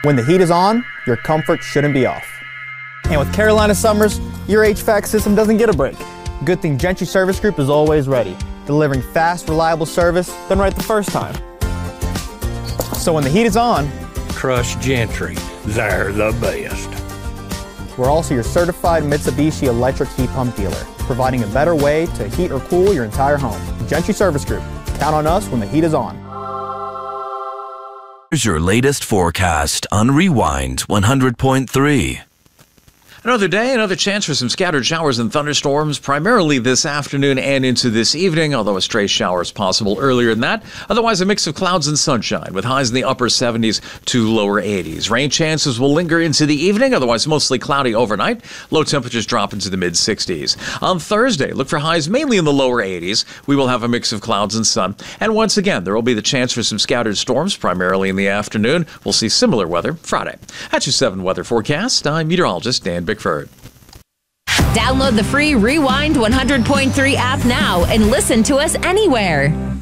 When the heat is on, your comfort shouldn't be off. And with Carolina summers, your HVAC system doesn't get a break. Good thing Gentry Service Group is always ready, delivering fast, reliable service done right the first time. So when the heat is on, trust Gentry. They're the best. We're also your certified Mitsubishi electric heat pump dealer, providing a better way to heat or cool your entire home. Gentry Service Group. Count on us when the heat is on. Here's your latest forecast on Rewind 100.3. Another day, another chance for some scattered showers and thunderstorms, primarily this afternoon and into this evening, although a stray shower is possible earlier than that. Otherwise, a mix of clouds and sunshine, with highs in the upper 70s to lower 80s. Rain chances will linger into the evening, otherwise mostly cloudy overnight. Low temperatures drop into the mid-60s. On Thursday, look for highs mainly in the lower 80s. We will have a mix of clouds and sun. And once again, there will be the chance for some scattered storms, primarily in the afternoon. We'll see similar weather Friday. That's your 7 weather forecast. I'm meteorologist Dan Bickford. Download the free Rewind 100.3 app now and listen to us anywhere.